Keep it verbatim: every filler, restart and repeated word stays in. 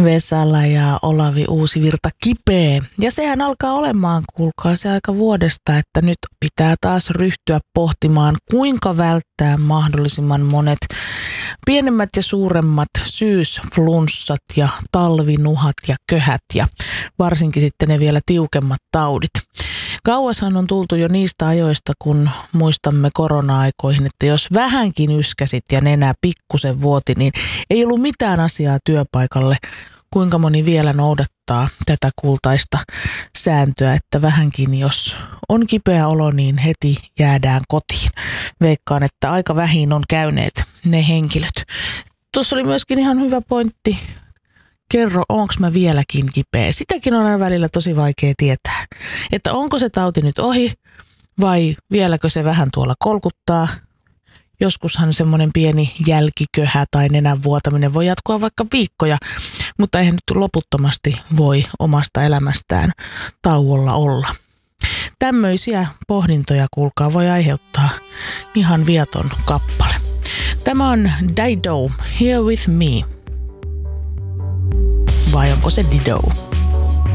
Vesala ja Olavi Uusivirta kipeä. Ja sehän alkaa olemaan, kuulkaa, se aika vuodesta, että nyt pitää taas ryhtyä pohtimaan, kuinka välttää mahdollisimman monet pienemmät ja suuremmat syysflunssat ja talvinuhat ja köhät ja varsinkin sitten ne vielä tiukemmat taudit. Kauashan on tultu jo niistä ajoista, kun muistamme korona-aikoihin, että jos vähänkin yskäsit ja nenä pikkusen vuoti, niin ei ollut mitään asiaa työpaikalle. Kuinka moni vielä noudattaa tätä kultaista sääntöä, että vähänkin jos on kipeä olo, niin heti jäädään kotiin. Veikkaan, että aika vähin on käyneet ne henkilöt. Tuossa oli myöskin ihan hyvä pointti. Kerro, onko mä vieläkin kipeä? Sitäkin on aina välillä tosi vaikea tietää, että onko se tauti nyt ohi vai vieläkö se vähän tuolla kolkuttaa. Joskushan semmoinen pieni jälkiköhä tai nenän vuotaminen voi jatkua vaikka viikkoja, mutta eihän nyt loputtomasti voi omasta elämästään tauolla olla. Tämmöisiä pohdintoja, kuulkaa, voi aiheuttaa ihan viaton kappale. Tämä on Dido, Here With Me. Vai onko se Dido?